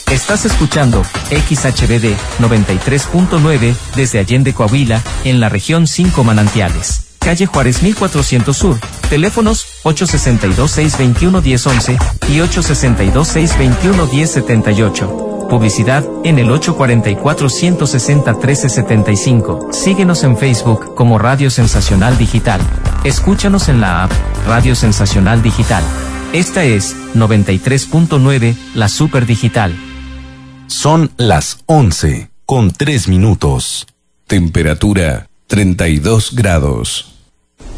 Estás escuchando XHBD 93.9 desde Allende, Coahuila, en la región 5 Manantiales. Calle Juárez 1400 Sur. Teléfonos 862-621-1011 y 862-621-1078. Publicidad en el 844-160-1375. Síguenos en Facebook como Radio Sensacional Digital. Escúchanos en la app Radio Sensacional Digital. Esta es 93.9, la Super Digital. Son las 11:03. Temperatura 32 grados.